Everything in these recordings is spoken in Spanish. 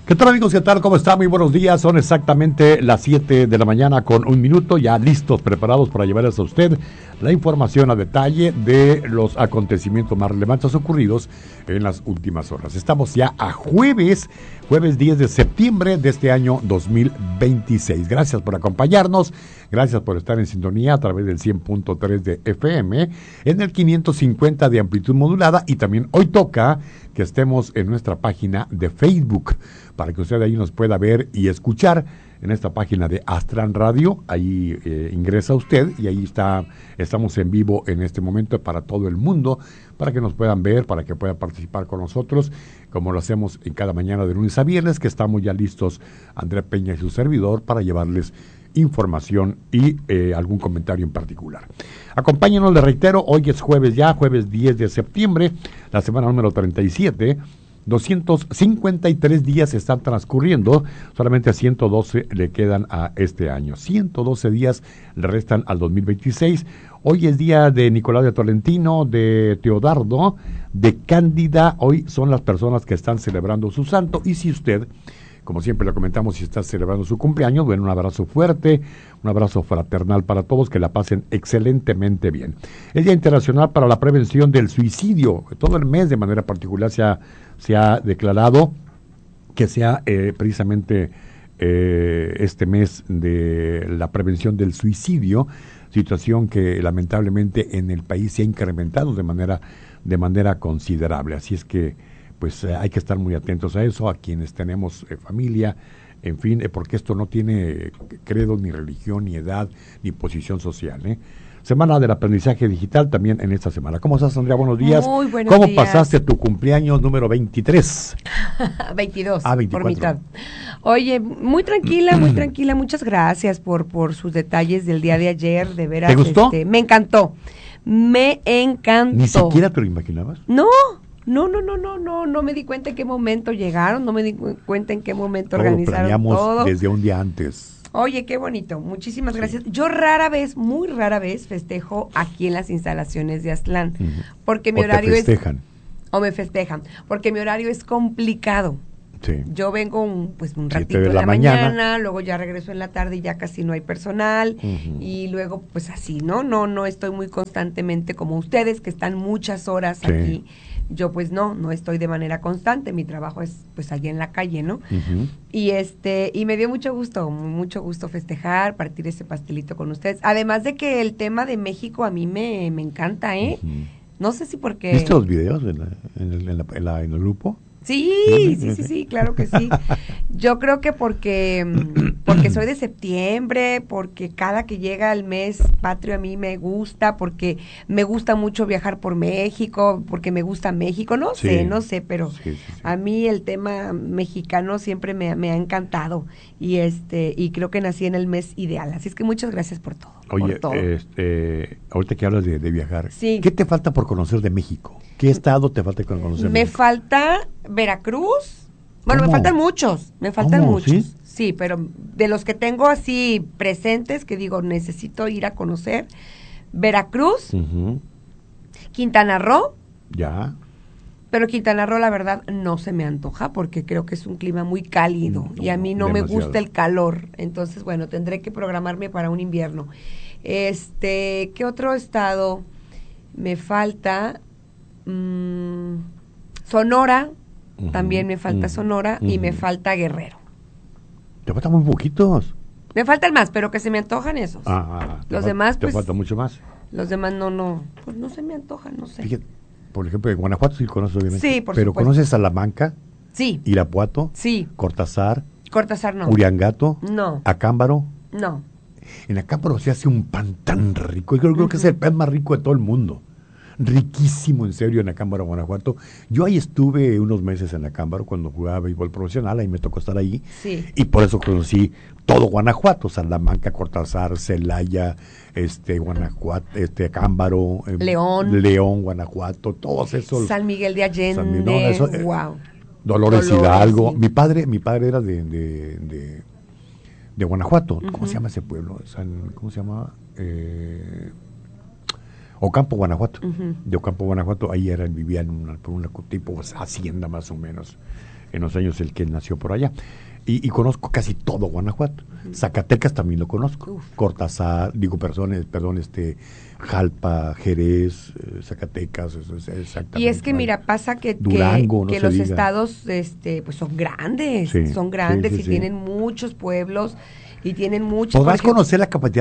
¿Qué tal, amigos? ¿Qué tal? ¿Cómo están? Muy buenos días. Son exactamente las 7 de la mañana con un minuto, ya listos, preparados para llevarles a usted la información a detalle de los acontecimientos más relevantes ocurridos en las últimas horas. Estamos ya a jueves 10 de septiembre de este año 2026. Gracias por acompañarnos, gracias por estar en sintonía a través del 100.3 de FM, en el 550 de amplitud modulada, y también hoy toca que estemos en nuestra página de Facebook, para que usted ahí nos pueda ver y escuchar en esta página de Astran Radio. Ahí ingresa usted y ahí estamos en vivo en este momento para todo el mundo, para que nos puedan ver, para que puedan participar con nosotros, como lo hacemos en cada mañana de lunes a viernes, que estamos ya listos, Andrea Peña y su servidor, para llevarles información y algún comentario en particular. Acompáñenos, les reitero, hoy es jueves 10 de septiembre, la semana número 37. 253 días están transcurriendo, solamente 112 le quedan a este año. 112 días le restan al 2026. Hoy es día de Nicolás de Tolentino, de Teodardo, de Cándida. Hoy son las personas que están celebrando su santo. Y si usted, como siempre le comentamos, si está celebrando su cumpleaños, bueno, un abrazo fuerte, un abrazo fraternal para todos, que la pasen excelentemente bien. Es Día Internacional para la Prevención del Suicidio. Todo el mes, de manera particular, se ha declarado que sea precisamente este mes de la prevención del suicidio, situación que lamentablemente en el país se ha incrementado de manera considerable. Así es que pues hay que estar muy atentos a eso, a quienes tenemos familia, en fin, porque esto no tiene credo, ni religión, ni edad, ni posición social, Semana del aprendizaje digital también en esta semana. ¿Cómo estás, Andrea? Buenos días. Muy buenos días. ¿Cómo pasaste tu cumpleaños número 23? 22, 24. por mitad. Oye, muy tranquila, muchas gracias por sus detalles del día de ayer, de veras. ¿Te gustó? Me encantó. ¿Ni siquiera te lo imaginabas? No me di cuenta en qué momento llegaron, no me di cuenta en qué momento organizaron todo. Desde un día antes. Oye, qué bonito, muchísimas gracias. Sí. Yo muy rara vez festejo aquí en las instalaciones de Aztlán, porque mi horario me festejan, porque mi horario es complicado. Sí. Yo vengo un ratito de la mañana, luego ya regreso en la tarde y ya casi no hay personal, y luego pues así, no estoy muy constantemente como ustedes, que están muchas horas aquí. Yo pues no estoy de manera constante, mi trabajo es pues allí en la calle, ¿no? Y me dio mucho gusto festejar, partir ese pastelito con ustedes. Además de que el tema de México a mí me encanta, No sé si porque... ¿Viste los videos en el grupo? Sí, claro que sí. Yo creo que porque soy de septiembre, porque cada que llega el mes patrio a mí me gusta, porque me gusta mucho viajar por México, porque me gusta México, no sé, pero sí. A mí el tema mexicano siempre me ha encantado, y creo que nací en el mes ideal, así es que muchas gracias por todo. Oye, ahorita que hablas de viajar, sí. ¿Qué te falta por conocer de México? ¿Qué estado te falta por conocer? Me falta Veracruz. Bueno, ¿Cómo? me faltan muchos. ¿Sí? Sí, pero de los que tengo así presentes, que digo, necesito ir a conocer, Veracruz, Quintana Roo. Ya. Pero Quintana Roo, la verdad, no se me antoja porque creo que es un clima muy cálido y a mí no me gusta el calor. Entonces, bueno, tendré que programarme para un invierno. ¿Qué otro estado me falta? Sonora, también me falta Sonora, y me falta Guerrero. Te faltan muy poquitos. Me faltan más, pero que se me antojan esos. Los demás, pues... ¿Te falta mucho más? Los demás pues no se me antojan, no sé. Fíjate, por ejemplo, en Guanajuato sí conoces, obviamente. Sí, por pero supuesto. ¿conoces Salamanca? Sí. ¿Irapuato? Sí. ¿Cortázar no. ¿Uriangato? No. ¿Acámbaro? No. En Acámbaro se hace un pan tan rico. Yo creo que es el pan más rico de todo el mundo. Riquísimo, en serio, en Acámbaro, Guanajuato. Yo ahí estuve unos meses en Acámbaro cuando jugaba béisbol profesional, ahí me tocó estar ahí. Sí. Y por eso conocí todo Guanajuato, Salamanca, Cortázar, Celaya, Guanajuato, Acámbaro, León, Guanajuato, todos esos. San Miguel de Allende, wow. Dolores Hidalgo. Mi padre era de Guanajuato. ¿Cómo se llama ese pueblo? ¿Cómo se llama? Ocampo, Guanajuato. De Ocampo, Guanajuato, ahí vivía en una tipo hacienda más o menos, en los años el que nació por allá. Y conozco casi todo Guanajuato. Zacatecas también lo conozco. Cortázar, Jalpa, Jerez, Zacatecas, exactamente. Y es que mira, pasa que Durango, que los estados pues son grandes, y tienen muchos pueblos y tienen muchos. Podrás conocer la capital,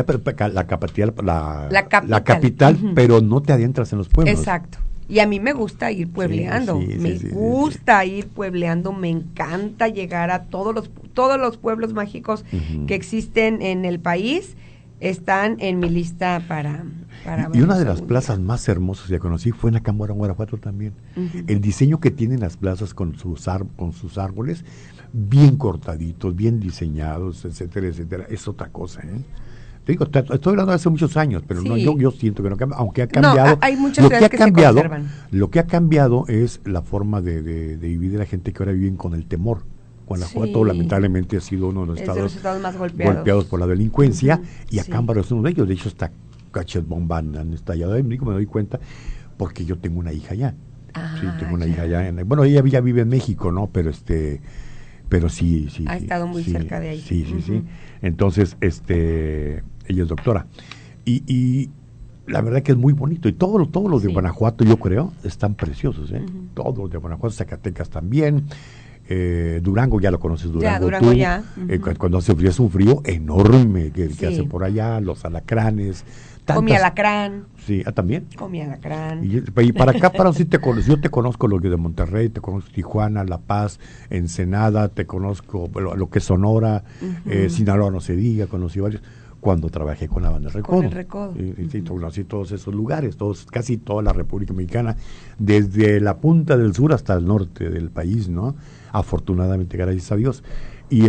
pero no te adentras en los pueblos. Exacto. Y a mí me gusta ir puebleando, me gusta ir puebleando, me encanta llegar a todos los pueblos mágicos que existen en el país, están en mi lista para y una de las plazas más hermosas que conocí fue en Acámbaro, Guanajuato también. El diseño que tienen las plazas con sus árboles, bien cortaditos, bien diseñados, etcétera, etcétera, es otra cosa, ¿eh? Te digo, estoy hablando de hace muchos años, pero no, yo siento que no cambia, aunque ha cambiado. No, hay muchas ciudades que se conservan. Lo que ha cambiado es la forma de vivir de la gente que ahora viven con el temor. Guanajuato lamentablemente ha sido uno de los estados más golpeados por la delincuencia, y Acámbaro es uno de ellos. De hecho, hasta Cachetbomba han estallado en mí, me doy cuenta, porque yo tengo una hija allá. Tengo una hija allá. Bueno, ella ya vive en México, ¿no? Pero sí. Ha estado muy cerca de ahí. Sí. Entonces, ella es doctora. Y la verdad que es muy bonito. Y todos los de Guanajuato, yo creo, están preciosos, ¿eh? Todos los de Guanajuato, Zacatecas también. Durango, ya lo conoces, Durango ya. Cuando hace frío, es un frío enorme que hace por allá, los alacranes. Comí alacrán. Sí, ¿también? Comí alacrán. Y para acá, yo te conozco lo que de Monterrey, te conozco Tijuana, La Paz, Ensenada, te conozco lo que es Sonora, Sinaloa no se diga, conocí varios, cuando trabajé con la banda Recodo. Con el Recodo. Sí, conocí todos esos lugares, casi toda la República Mexicana, desde la punta del sur hasta el norte del país, ¿no? Afortunadamente, gracias a Dios. Y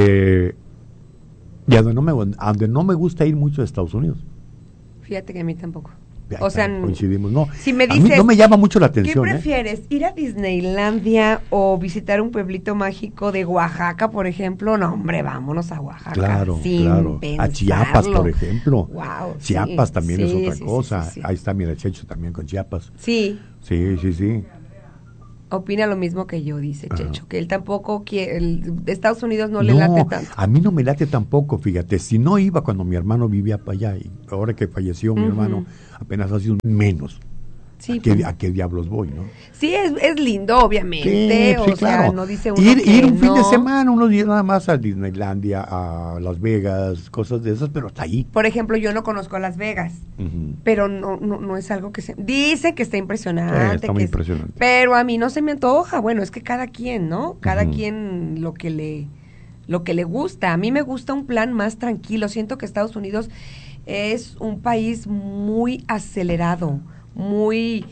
donde no me gusta ir mucho de Estados Unidos. Fíjate que a mí tampoco. O sea, coincidimos, no. Si me dices, a mí no me llama mucho la atención. ¿Qué prefieres? ¿Ir a Disneylandia o visitar un pueblito mágico de Oaxaca, por ejemplo? No, hombre, vámonos a Oaxaca. Claro. A Chiapas, por ejemplo. Wow, Chiapas también es otra cosa. Sí. Ahí está Checho también con Chiapas. Sí. Sí. Opina lo mismo que yo, dice Checho, que él tampoco quiere, Estados Unidos no le late tanto. A mí no me late tampoco, fíjate, si no iba cuando mi hermano vivía para allá, y ahora que falleció mi hermano, apenas ha sido menos. Sí, ¿A qué diablos voy, no? Sí, es lindo, obviamente. Sí, claro. No dice uno ir un fin de semana, unos días nada más a Disneylandia, a Las Vegas, cosas de esas, pero hasta ahí. Por ejemplo, yo no conozco Las Vegas, pero no es algo que dice que está impresionante. Está muy impresionante. Pero a mí no se me antoja. Bueno, es que cada quien, ¿no? Cada quien lo que le gusta. A mí me gusta un plan más tranquilo. Siento que Estados Unidos es un país muy acelerado, muy,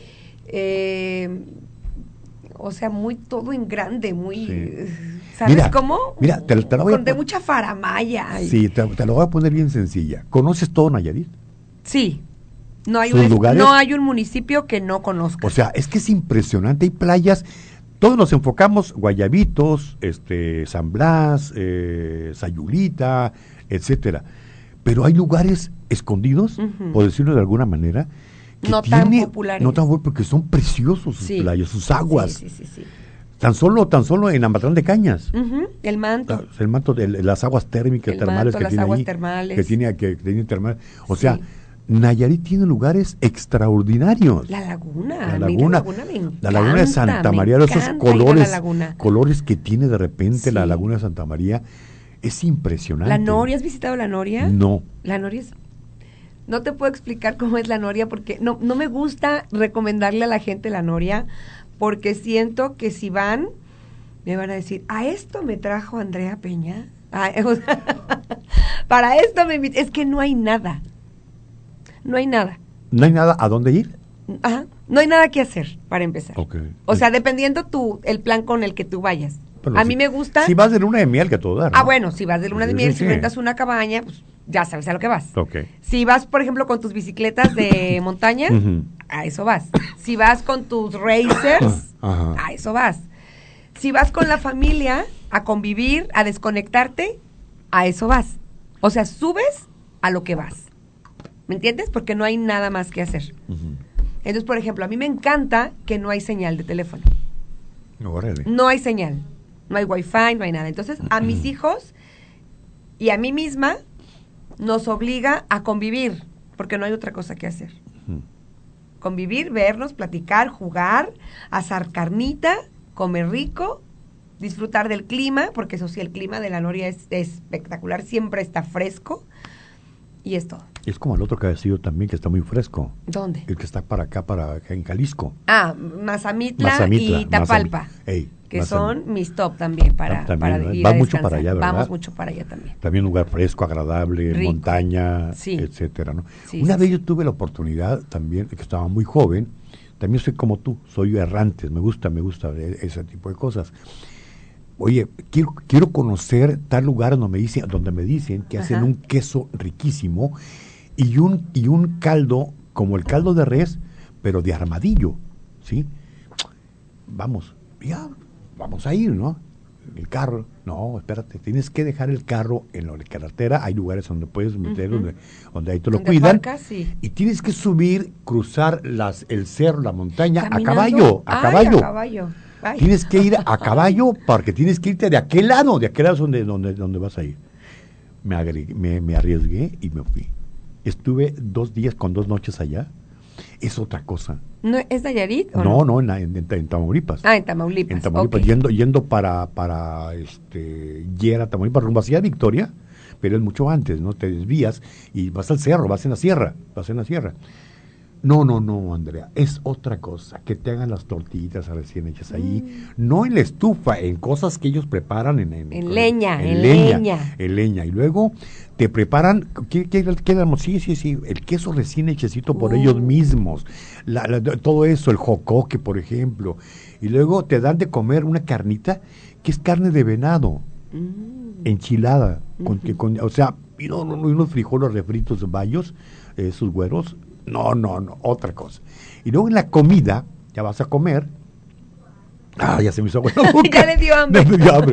muy todo en grande, muy, ¿sabes cómo? Mira, te lo voy de mucha faramalla. Sí, te lo voy a poner bien sencilla. ¿Conoces todo Nayarit? Sí. No hay un municipio que no conozca. O sea, es que es impresionante, hay playas, todos nos enfocamos, Guayabitos, San Blas, Sayulita, etcétera. Pero hay lugares escondidos, por decirlo de alguna manera, no tan populares. No tan populares, porque son preciosos sus playas, sus aguas. Sí. Tan solo en Amatlán de Cañas. El manto. El manto de las aguas térmicas, termales que tiene ahí. Termales. Que tiene termales. O sea, Nayarit tiene lugares extraordinarios. La laguna. La laguna me encanta, la laguna de Santa María, esos colores que tiene de repente la laguna de Santa María, es impresionante. ¿La Noria? ¿Has visitado la Noria? No. La Noria es... No te puedo explicar cómo es la Noria porque no me gusta recomendarle a la gente la Noria porque siento que si van, me van a decir, ¿a esto me trajo Andrea Peña? Para esto me invitó. Es que no hay nada. No hay nada. ¿No hay nada a dónde ir? Ajá. No hay nada que hacer, para empezar. Okay. O sea, dependiendo el plan con el que tú vayas. Pero a mí me gusta... Si vas de luna de miel, que todo dar, ¿no? Bueno, si vas de luna de miel, si rentas una cabaña, pues ya sabes a lo que vas. Okay. Si vas, por ejemplo, con tus bicicletas de montaña, a eso vas. Si vas con tus racers, a eso vas. Si vas con la familia a convivir, a desconectarte, a eso vas. O sea, subes a lo que vas. ¿Me entiendes? Porque no hay nada más que hacer. Entonces, por ejemplo, a mí me encanta que no hay señal de teléfono. Órale. No hay señal. No hay wifi, no hay nada. Entonces, a mis hijos y a mí misma nos obliga a convivir, porque no hay otra cosa que hacer. Convivir, vernos, platicar, jugar, asar carnita, comer rico, disfrutar del clima, porque eso sí, el clima de la Noria es espectacular, siempre está fresco, y es todo. Es como el otro que ha sido también, que está muy fresco. ¿Dónde? El que está para acá, en Jalisco. Mazamitla y Tapalpa, que son mis top también para ir a descansar. Mucho para allá, ¿verdad? Vamos mucho para allá también. También un lugar fresco, agradable, rico, montaña, etcétera, ¿no? Sí, Una vez yo tuve la oportunidad también, que estaba muy joven, también soy como tú, soy errante, me gusta ese tipo de cosas. Oye, quiero conocer tal lugar donde me dicen que hacen un queso riquísimo y un caldo, como el caldo de res, pero de armadillo, ¿sí? Vamos a ir, ¿no? El carro, no, espérate, tienes que dejar el carro en la carretera, hay lugares donde puedes meter, donde ahí te lo cuidan, aparcas, sí. Y tienes que cruzar el cerro, la montaña, ¿Caminando? a caballo. A caballo. Ay. Tienes que ir a caballo porque tienes que irte de aquel lado es donde vas a ir. Me arriesgué y me fui. Estuve 2 días con 2 noches allá. Es otra cosa. ¿No es Nayarit? No, en Tamaulipas. En Tamaulipas. En Tamaulipas, yendo para Yera, Tamaulipas, rumbo hacia Victoria, pero es mucho antes, ¿no? Te desvías y vas al cerro, vas en la sierra. No, Andrea, es otra cosa, que te hagan las tortillitas recién hechas ahí, no en la estufa, en cosas que ellos preparan en leña. Y luego te preparan, ¿qué sí, el queso recién hechecito por ellos mismos, todo eso, el jocoque, por ejemplo, y luego te dan de comer una carnita que es carne de venado, enchilada, o sea, y unos frijoles refritos bayos, esos güeros. No, otra cosa. Y luego en la comida, ya vas a comer. Ya se me hizo agua en la boca. Ya le dio hambre.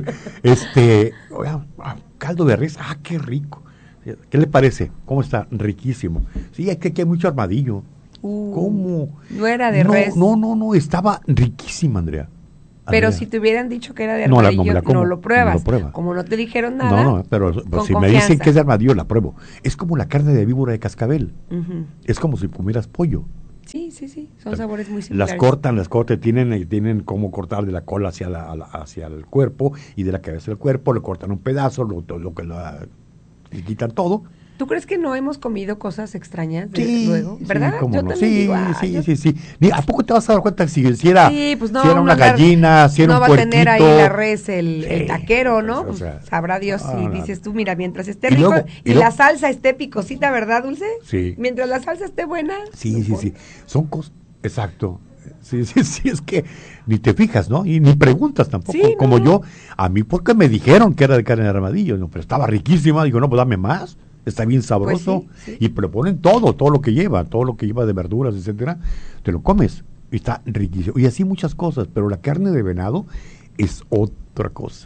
Caldo de res, qué rico. ¿Qué le parece? ¿Cómo está? Riquísimo. Sí, aquí hay mucho armadillo. ¿Cómo? No era de res. No, estaba riquísima, Andrea. Pero si te hubieran dicho que era de armadillo, no lo pruebas. Como no te dijeron nada. No, pero si me dicen que es de armadillo, la pruebo. Es como la carne de víbora de cascabel. Es como si comieras pollo. Sí. Son sabores muy similares. Las cortan, tienen cómo cortar de la cola hacia el cuerpo y de la cabeza al cuerpo, le cortan un pedazo, le quitan todo. ¿Tú crees que no hemos comido cosas extrañas luego? ¿Verdad? Cómo yo no. también digo, sí. ¿A poco te vas a dar cuenta si era una gallina, si era un puerquito? No va a tener ahí la res el taquero, ¿no? Pues sabrá Dios si dices tú, mira, mientras esté rico y la salsa esté picosita, ¿verdad, Dulce? Sí. Mientras la salsa esté buena. Sí. Son cosas, exacto. Sí, es que ni te fijas, ¿no? Y ni preguntas tampoco. Yo, a mí porque me dijeron que era de carne de armadillo, ¿no? Pero estaba riquísima, digo, no, pues dame más. Está bien sabroso, pues sí. Y proponen todo lo que lleva de verduras, etcétera, te lo comes, y está riquísimo, y así muchas cosas, pero la carne de venado es otra cosa,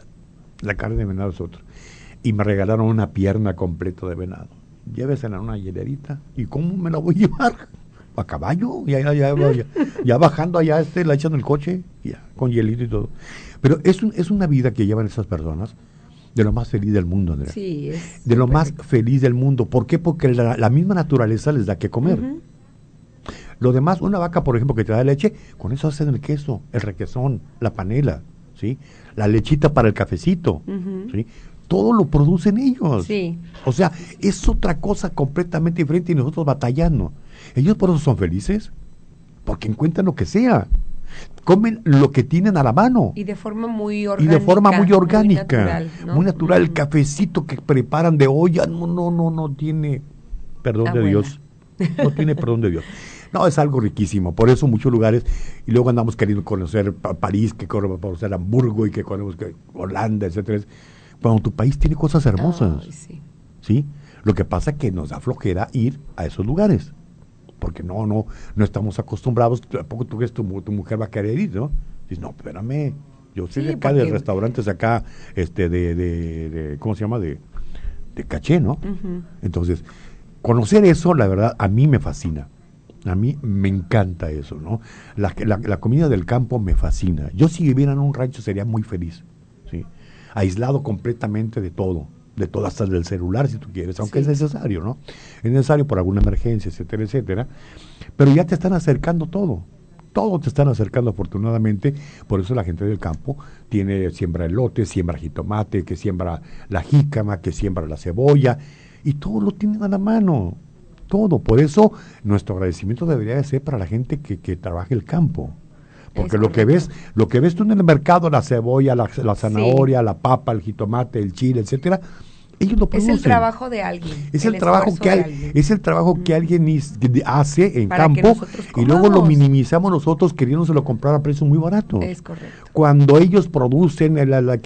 y me regalaron una pierna completa de venado, llévesela en una hielerita, ¿y cómo me la voy a llevar? A caballo, ya bajando allá, la echan en el coche, ya, con hielito y todo, pero es una vida que llevan esas personas, de lo más feliz del mundo, Andrea. Sí, de lo más feliz del mundo. ¿Por qué? Porque la misma naturaleza les da que comer. Lo demás, una vaca, por ejemplo, que te da leche, con eso hacen el queso, el requesón, la panela, ¿sí? La lechita para el cafecito, ¿sí? Todo lo producen ellos. Sí. O sea, es otra cosa completamente diferente y nosotros batallando. Ellos por eso son felices, porque encuentran lo que sea. Comen lo que tienen a la mano. Y de forma muy orgánica. Muy natural. El cafecito que preparan de olla no tiene perdón de Dios. No tiene perdón de Dios. No, es algo riquísimo. Por eso muchos lugares, y luego andamos queriendo conocer París, que queremos conocer Hamburgo y que conocemos Holanda, etcétera. Cuando tu país tiene cosas hermosas. ¿Sí? Lo que pasa es que nos da flojera ir a esos lugares. Porque no estamos acostumbrados. Tampoco tú ves tu mujer va a querer ir, ¿no? Dices, no, espérame, yo soy de acá, de restaurantes acá, de ¿cómo se llama? De caché, ¿no? Entonces, conocer eso, la verdad, a mí me fascina. A mí me encanta eso, ¿no? La comida del campo me fascina. Yo si viviera en un rancho sería muy feliz, ¿sí? Aislado completamente de todo, hasta del celular si tú quieres, aunque es necesario, ¿no? Es necesario por alguna emergencia, etcétera, etcétera. Pero ya te están acercando todo te están acercando afortunadamente, por eso la gente del campo siembra elote, siembra jitomate, que siembra la jícama, que siembra la cebolla, y todo lo tienen a la mano. Todo, por eso nuestro agradecimiento debería de ser para la gente que trabaja el campo, porque lo que ves tú en el mercado, la cebolla, la zanahoria, la papa, el jitomate, el chile, etcétera, ellos lo producen. Es el trabajo de alguien. Es el trabajo que alguien hace en campo y luego lo minimizamos nosotros queriéndoselo comprar a precio muy barato. Es correcto. Cuando ellos producen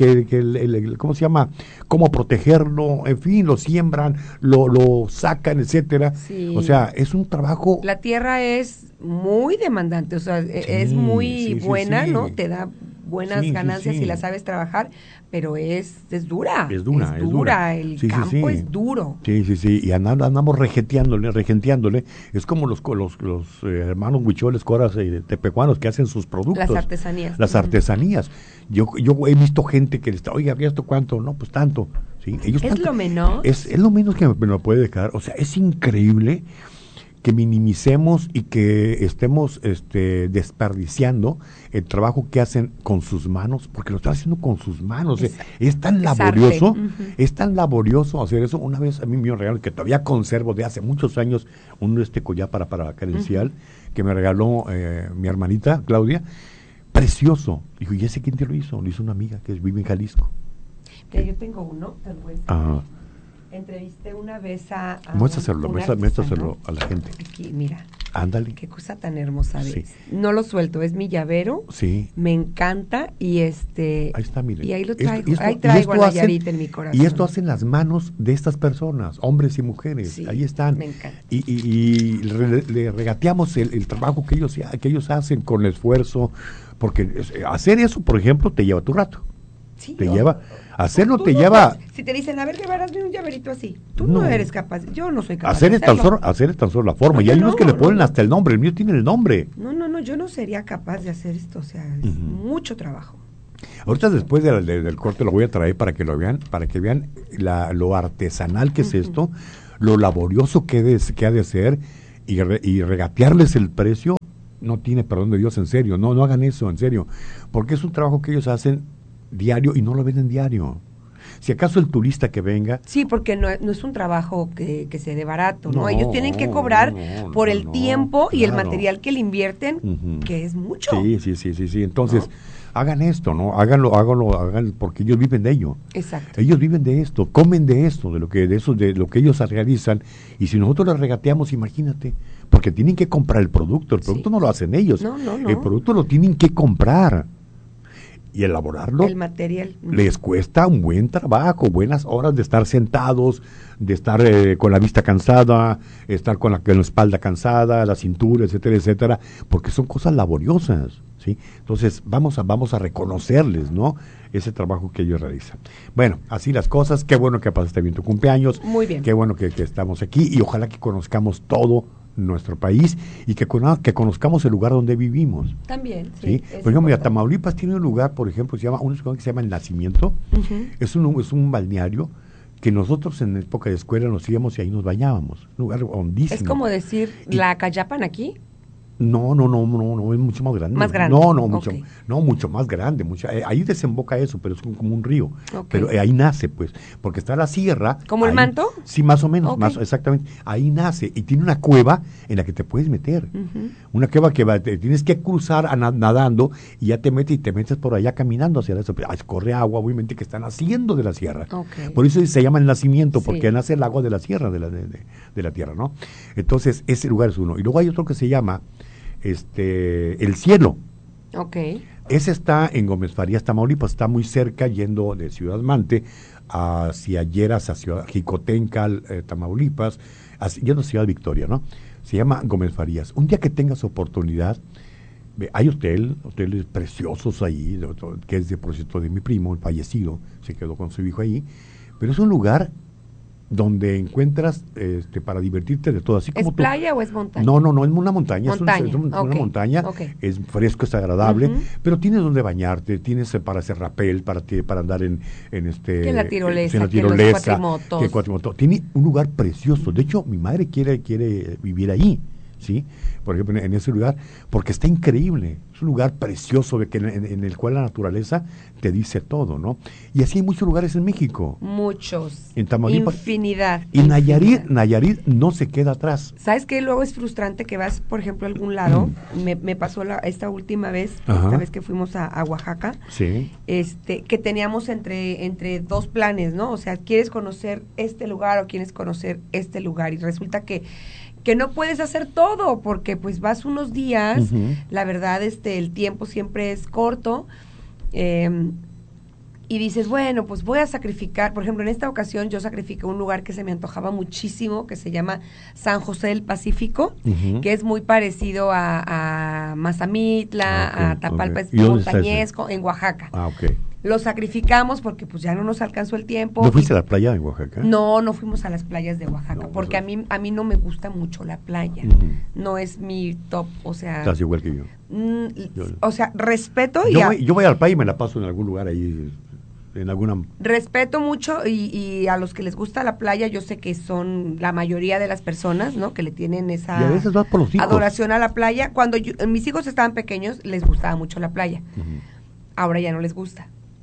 ¿cómo se llama? Cómo protegerlo, en fin, lo siembran, lo sacan, etcétera. Sí. O sea, es un trabajo. La tierra es muy demandante, o sea, es muy buena, ¿no? Te da buenas ganancias si la sabes trabajar, pero es dura. Es dura. El campo es duro. Sí. Y andamos regenteándole. Es como los hermanos huicholes, coras y tepecuanos que hacen sus productos. Las artesanías. Yo he visto gente que le está, oiga, ¿esto cuánto? No, pues tanto. ¿Sí? Lo menos. Es lo menos que me lo puede dejar. O sea, es increíble que minimicemos y que estemos desperdiciando el trabajo que hacen con sus manos, porque lo están haciendo con sus manos. Es tan laborioso, es tan laborioso hacer eso. Una vez a mí me dio un regalo que todavía conservo de hace muchos años, un collar para credencial, que me regaló mi hermanita Claudia, precioso. Dijo, ¿y ese quién te lo hizo? Lo hizo una amiga que vive en Jalisco. Mira, yo tengo uno, te lo voy a decir. Ajá. Entrevisté una vez a muéstraselo a la gente. Aquí, mira. Ándale. Qué cosa tan hermosa ves. Sí. No lo suelto, es mi llavero. Sí. Me encanta y Ahí está, mire. Y ahí lo traigo. Ahí traigo a Nayarita en mi corazón. Y esto hacen las manos de estas personas, hombres y mujeres. Sí, ahí están. Me encanta. Y le regateamos el trabajo que ellos hacen con esfuerzo, porque hacer eso, por ejemplo, te lleva tu rato. Sí, Hacerlo te lleva. Si te dicen, a ver, hazme un llaverito así, tú no eres capaz, yo no soy capaz. Hacer es tan solo la forma, y hay unos que le ponen hasta el nombre, el mío tiene el nombre. No, yo no sería capaz de hacer esto, o sea, es mucho trabajo. Ahorita después del corte lo voy a traer para que lo vean, lo artesanal que es esto, lo laborioso que ha de ser, y regatearles el precio, no tiene perdón de Dios, en serio, no hagan eso, en serio, porque es un trabajo que ellos hacen diario y no lo venden diario. Si acaso el turista que venga. Sí, porque no es un trabajo que se dé barato, ¿no? Ellos tienen que cobrar por el tiempo y el material que le invierten, que es mucho. Sí. Entonces, hagan esto, ¿no? Háganlo, porque ellos viven de ello. Exacto. Ellos viven de esto, comen de esto, de lo que ellos realizan. Y si nosotros les regateamos, imagínate, porque tienen que comprar el producto no lo hacen ellos. No. El producto lo tienen que comprar. Y elaborarlo, el material, les cuesta un buen trabajo, buenas horas de estar sentados, de estar con la vista cansada, estar con la espalda cansada, la cintura, etcétera, etcétera, porque son cosas laboriosas, ¿sí? Entonces vamos a reconocerles, ¿no? Ese trabajo que ellos realizan. Bueno, así las cosas. Qué bueno que pasaste bien tu cumpleaños. Muy bien. Qué bueno que estamos aquí y ojalá que conozcamos todo nuestro país y que conozcamos el lugar donde vivimos. También, sí. Por ejemplo, Tamaulipas tiene un lugar, por ejemplo, un lugar que se llama El Nacimiento. Es un balneario que nosotros en época de escuela nos íbamos y ahí nos bañábamos. Un lugar hondísimo. Es como decir, ¿la Cayapan aquí? No, es mucho más grande. ¿Más grande? Mucho más grande. Ahí desemboca eso, pero es como un río. Okay. Pero ahí nace, pues, porque está la sierra. ¿Como ahí, el Manto? Sí, más o menos, exactamente. Ahí nace y tiene una cueva en la que te puedes meter. Una cueva que tienes que cruzar nadando y ya te metes por allá caminando hacia eso. Corre agua, obviamente, que están haciendo de la sierra. Okay. Por eso se llama El Nacimiento, porque nace el agua de la sierra, de la tierra, ¿no? Entonces, ese lugar es uno. Y luego hay otro que se llama El Cielo. Okay. Ese está en Gómez Farías, Tamaulipas, está muy cerca, yendo de Ciudad Mante hacia Lleras, hacia Jicotencal, Tamaulipas, yendo a Ciudad Victoria, ¿no? Se llama Gómez Farías. Un día que tengas oportunidad, hay hoteles preciosos ahí, que es de, por cierto, de mi primo, el fallecido, se quedó con su hijo ahí, pero es un lugar donde encuentras para divertirte de todo. Así como ¿Es playa o es montaña? No, es una montaña. Montaña. Es una montaña, es fresco, es agradable, pero tienes donde bañarte, tienes para hacer rappel, para andar en que la tirolesa, en la que los cuatrimotos. Tiene un lugar precioso. De hecho, mi madre quiere vivir ahí, ¿sí? Por ejemplo, en ese lugar, porque está increíble. Es un lugar precioso en el cual la naturaleza te dice todo, ¿no? Y así hay muchos lugares en México. Muchos. En Tamaulipas. Infinidad. Y Nayarit no se queda atrás. ¿Sabes qué? Luego es frustrante que vas, por ejemplo, a algún lado. Me pasó esta última vez, esta vez que fuimos a Oaxaca. Sí. Que teníamos entre dos planes, ¿no? O sea, ¿quieres conocer este lugar o quieres conocer este lugar? Y resulta que no puedes hacer todo, porque pues vas unos días, la verdad, el tiempo siempre es corto, y dices, bueno, pues voy a sacrificar. Por ejemplo, en esta ocasión yo sacrifiqué un lugar que se me antojaba muchísimo, que se llama San José del Pacífico, que es muy parecido a Mazamitla, a Tapalpa, es montañesco, en Oaxaca. Lo sacrificamos porque pues ya no nos alcanzó el tiempo. ¿No fuiste a la playa de Oaxaca? No fuimos a las playas de Oaxaca, porque a mí no me gusta mucho la playa. No es mi top, o sea... Estás igual que yo. O sea, respeto... Yo voy a la playa y me la paso en algún lugar ahí, en alguna... Respeto mucho y a los que les gusta la playa, yo sé que son la mayoría de las personas, ¿no? Que le tienen esa y a veces vas por los hijos. Adoración a la playa. Cuando mis hijos estaban pequeños, les gustaba mucho la playa. Ahora ya no les gusta.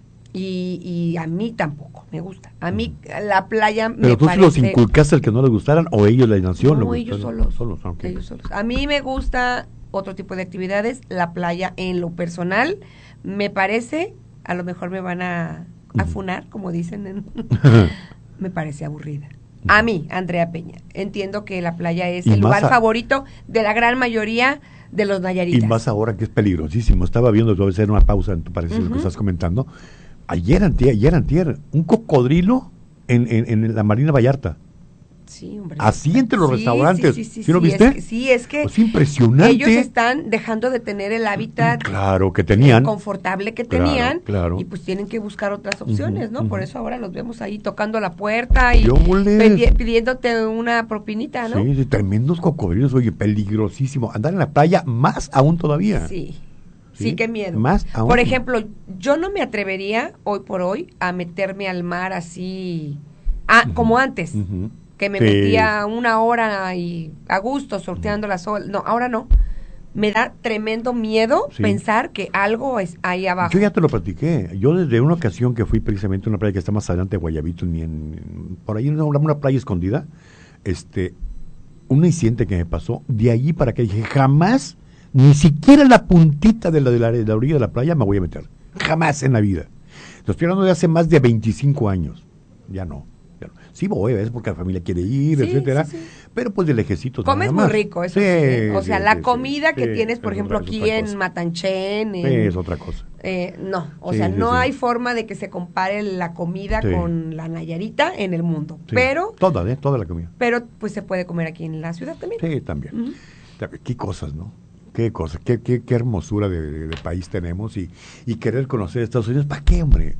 Y a mí tampoco me gusta. A mí la playa ¿Pero me tú parece... los inculcaste al que no les gustaran o ellos la nación? No, ellos solos. Okay. Ellos solos. A mí me gusta otro tipo de actividades. La playa, en lo personal, me parece, a lo mejor me van a funar, como dicen, me parece aburrida. A mí, Andrea Peña, entiendo que la playa es el lugar favorito de la gran mayoría de los nayaritas. Y más ahora que es peligrosísimo. Estaba viendo, te voy a hacer una pausa en tu parecer lo que estás comentando. Ayer antier, un cocodrilo en la Marina Vallarta. Sí, hombre. Así entre los restaurantes. ¿Sí lo viste? Es que pues impresionante. Ellos están dejando de tener el hábitat que tenían, confortable que tenían, claro. Y pues tienen que buscar otras opciones, ¿no? Por eso ahora los vemos ahí tocando la puerta y pidiéndote una propinita, ¿no? Sí, tremendos cocodrilos, oye, peligrosísimo. Andar en la playa más aún todavía. Sí, qué miedo. Más aún. Por ejemplo, yo no me atrevería hoy por hoy a meterme al mar así, como antes. Que me metía una hora y a gusto sorteando las olas. No, ahora no. Me da tremendo miedo pensar que algo es ahí abajo. Yo ya te lo platiqué. Yo desde una ocasión que fui precisamente a una playa que está más adelante de Guayabito, por ahí una playa escondida, un incidente que me pasó, de allí para que dije, jamás, ni siquiera la puntita de la orilla de la playa me voy a meter. Jamás en la vida. Lo estoy hablando de hace más de 25 años. Ya no. Sí voy, es porque la familia quiere ir, etcétera, pero pues de lejecitos. Comes muy rico, eso o sea, la comida que tienes, por ejemplo, aquí en Matanchén. Es otra cosa. No hay forma de que se compare la comida con la Nayarita en el mundo. Pero toda la comida. Pero pues se puede comer aquí en la ciudad también. Sí, también. Qué cosas, ¿no? Qué cosas, qué hermosura de país tenemos y querer conocer Estados Unidos. ¿Para qué, hombre?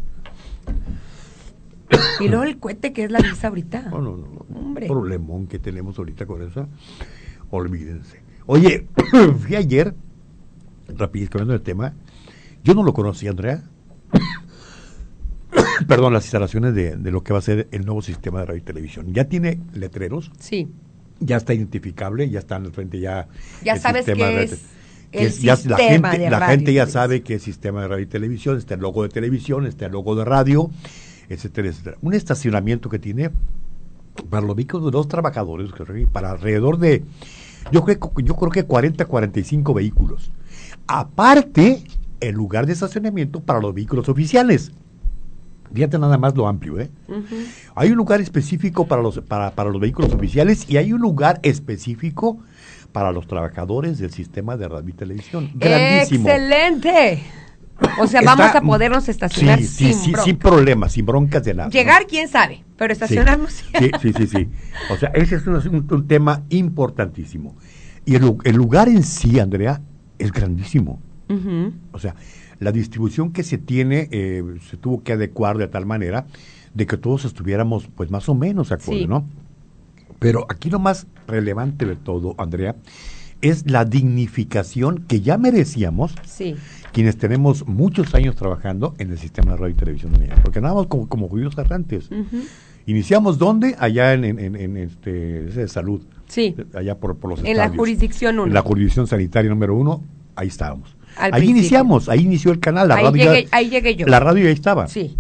Y luego el cohete que es la visa ahorita. No. Hombre. Problemón que tenemos ahorita con eso. Olvídense. Oye, fui ayer, rapidito, cambiando de tema. Yo no lo conocí, Andrea. Perdón, las instalaciones de lo que va a ser el nuevo sistema de radio y televisión. Ya tiene letreros. Sí. Ya está identificable, ya está en el frente ya. Ya sabes qué es. La gente ya sabe qué es sistema de radio y televisión. Está el logo de televisión, está el logo de radio, etcétera, etcétera. Un estacionamiento que tiene para los vehículos de los trabajadores, para alrededor de, yo creo que 45 vehículos. Aparte, el lugar de estacionamiento para los vehículos oficiales. Fíjate nada más lo amplio, Hay un lugar específico para los vehículos oficiales y hay un lugar específico para los trabajadores del sistema de radio y televisión. Grandísimo. ¡Excelente! O sea, vamos a podernos estacionar sin problemas, sin broncas de nada. Llegar, quién sabe, pero estacionarnos. Sí. O sea, ese es un tema importantísimo. Y el lugar en sí, Andrea, es grandísimo. O sea, la distribución que se tiene se tuvo que adecuar de tal manera de que todos estuviéramos pues más o menos de acuerdo, ¿no? Pero aquí lo más relevante de todo, Andrea, es la dignificación que ya merecíamos quienes tenemos muchos años trabajando en el sistema de radio y televisión de México, porque andábamos como judíos errantes. Iniciamos ¿dónde? Allá en salud. Sí. Allá por los estadios. En la jurisdicción 1. En la jurisdicción sanitaria número 1, ahí estábamos. Ahí iniciamos, ahí inició el canal. Ahí llegué yo. La radio ya estaba. Sí.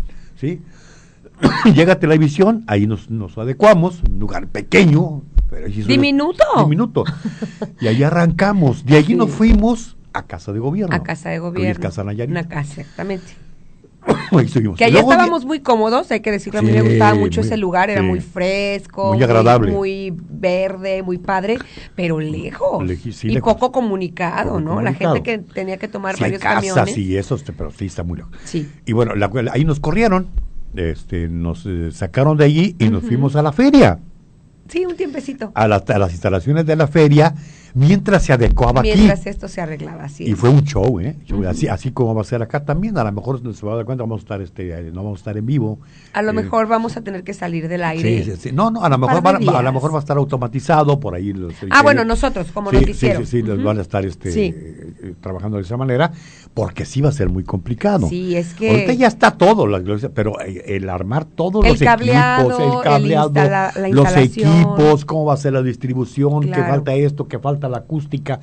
Llega Televisión, ahí nos adecuamos, un lugar pequeño. Pero diminuto. Y ahí arrancamos. De allí nos fuimos a Casa de Gobierno. A Casa de Gobierno. Casa Nayarit. Una casa, exactamente. Ahí seguimos. Que allá estábamos muy cómodos, hay que decirlo, a mí me gustaba mucho ese lugar, era muy fresco, muy agradable, muy verde, muy padre, pero lejos y poco comunicado, ¿no? La gente que tenía que tomar varios camiones. Sí, eso, pero sí está muy lejos. Sí. Y bueno, ahí nos corrieron, nos sacaron de allí y nos fuimos a la feria. Sí, un tiempecito. A las instalaciones de la feria, mientras se adecuaba aquí. Mientras esto se arreglaba, así. Y fue un show, así como va a ser acá también. A lo mejor se va a dar cuenta, no vamos a estar en vivo. A lo mejor vamos a tener que salir del aire. Sí. No, a lo mejor va a estar automatizado por ahí. Bueno, nosotros, como noticiero. Sí, los van a estar trabajando de esa manera, porque sí va a ser muy complicado. Sí, es que... Ahorita ya está todo, pero el armar todos los equipos, el cableado, la los equipos, cómo va a ser la distribución, que falta esto, que falta la acústica,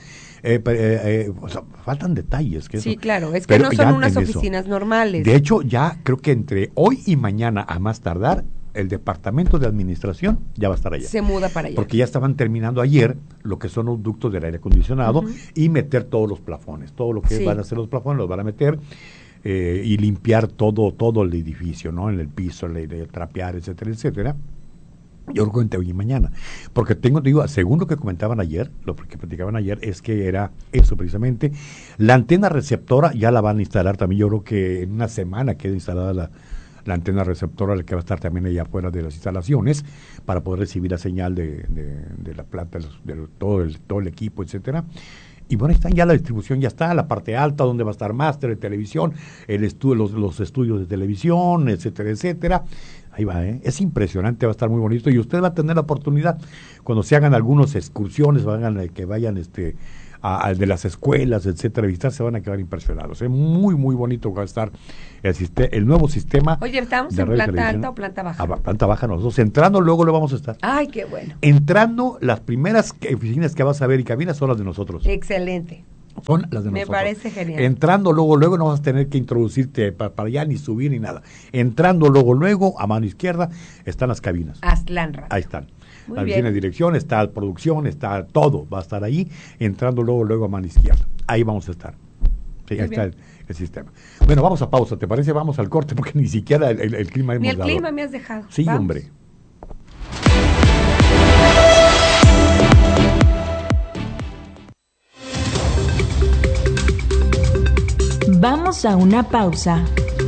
faltan detalles. Claro, es que no son unas oficinas normales. De hecho, ya creo que entre hoy y mañana, a más tardar, el departamento de administración ya va a estar allá. Se muda para allá. Porque ya estaban terminando ayer lo que son los ductos del aire acondicionado y meter todos los plafones. Todo lo que van a hacer los plafones los van a meter y limpiar todo el edificio, ¿no? En el piso, trapear, etcétera, etcétera. Yo creo que entre hoy y mañana. Porque según lo que comentaban ayer, lo que platicaban ayer, es que era eso precisamente. La antena receptora ya la van a instalar también. Yo creo que en una semana queda instalada la antena receptora, que va a estar también allá afuera de las instalaciones, para poder recibir la señal de la planta, de todo el equipo, etcétera. Y bueno, ya la distribución ya está, la parte alta donde va a estar máster de televisión, los estudios de televisión, etcétera, etcétera. Ahí va, es impresionante, va a estar muy bonito, y usted va a tener la oportunidad, cuando se hagan algunas excursiones, que vayan de las escuelas, etcétera, visitar, se van a quedar impresionados. Muy, muy bonito va a estar el nuevo sistema. Oye, ¿estamos en planta alta o planta baja? Planta baja nosotros. Entrando, luego lo vamos a estar. Ay, qué bueno. Entrando, las primeras oficinas que vas a ver y cabinas son las de nosotros. Excelente. Son las de nosotros. Me parece genial. Entrando, luego no vas a tener que introducirte para allá, ni subir, ni nada. Entrando, luego, a mano izquierda, están las cabinas. Aztlán Radio. Ahí están. Muy la bien. de dirección, está producción, está todo, va a estar ahí, entrando luego a mano izquierda. Ahí vamos a estar. Sí, ahí está el sistema. Bueno, vamos a pausa, ¿te parece? Vamos al corte, porque ni siquiera el clima hemos dado. Ni el clima me has dejado. Sí, ¿vamos? Hombre. Vamos a una pausa.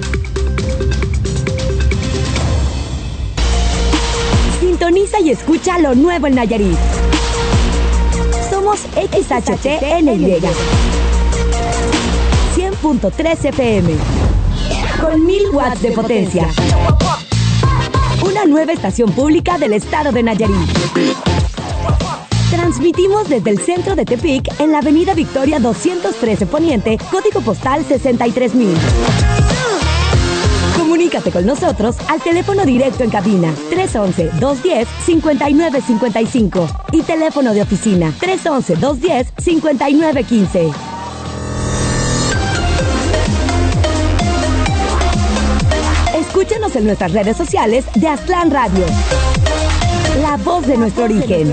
Sintoniza y escucha lo nuevo en Nayarit. Somos XHTNY 100.3 FM con 1000 watts de potencia. Una nueva estación pública del estado de Nayarit. Transmitimos desde el centro de Tepic en la avenida Victoria 213 Poniente, código postal 63000. Comunícate con nosotros al teléfono directo en cabina 311-210-5955 y teléfono de oficina 311-210-5915. Escúchanos en nuestras redes sociales de Aztlán Radio, la voz de nuestro origen.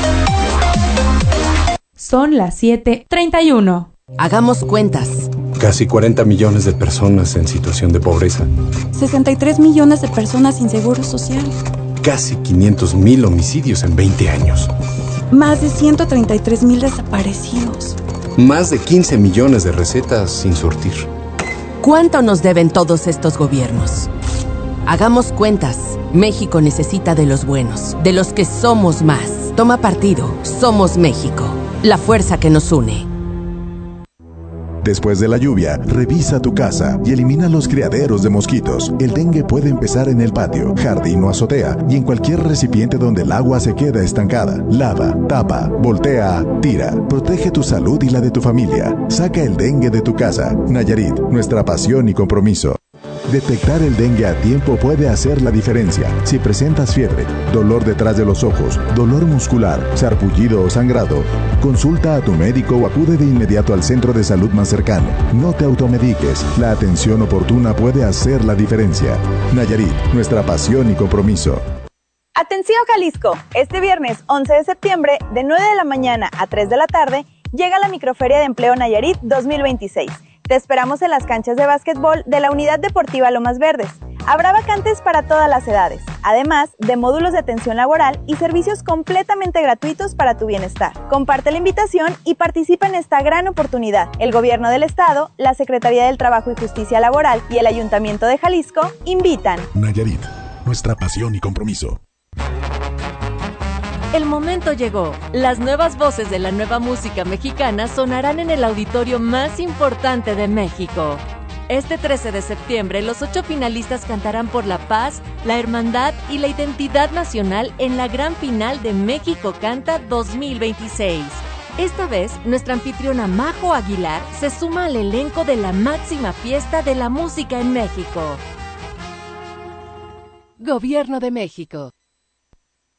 Son las 7:31. Hagamos cuentas. Casi 40 millones de personas en situación de pobreza. 63 millones de personas sin seguro social. Casi 500,000 homicidios en 20 años. Más de 133,000 desaparecidos. Más de 15 millones de recetas sin surtir. ¿Cuánto nos deben todos estos gobiernos? Hagamos cuentas. México necesita de los buenos, de los que somos más. Toma partido. Somos México. La fuerza que nos une. Después de la lluvia, revisa tu casa y elimina los criaderos de mosquitos. El dengue puede empezar en el patio, jardín o azotea y en cualquier recipiente donde el agua se queda estancada. Lava, tapa, voltea, tira. Protege tu salud y la de tu familia. Saca el dengue de tu casa. Nayarit, nuestra pasión y compromiso. Detectar el dengue a tiempo puede hacer la diferencia. Si presentas fiebre, dolor detrás de los ojos, dolor muscular, sarpullido o sangrado, consulta a tu médico o acude de inmediato al centro de salud más cercano. No te automediques. La atención oportuna puede hacer la diferencia. Nayarit, nuestra pasión y compromiso. Atención Jalisco, este viernes 11 de septiembre de 9 de la mañana a 3 de la tarde llega la Microferia de Empleo Nayarit 2026. Te esperamos en las canchas de básquetbol de la Unidad Deportiva Lomas Verdes. Habrá vacantes para todas las edades, además de módulos de atención laboral y servicios completamente gratuitos para tu bienestar. Comparte la invitación y participa en esta gran oportunidad. El Gobierno del Estado, la Secretaría del Trabajo y Justicia Laboral y el Ayuntamiento de Jalisco invitan. Nayarit, nuestra pasión y compromiso. El momento llegó. Las nuevas voces de la nueva música mexicana sonarán en el auditorio más importante de México. Este 13 de septiembre, los 8 finalistas cantarán por la paz, la hermandad y la identidad nacional en la gran final de México Canta 2026. Esta vez, nuestra anfitriona Majo Aguilar se suma al elenco de la máxima fiesta de la música en México. Gobierno de México.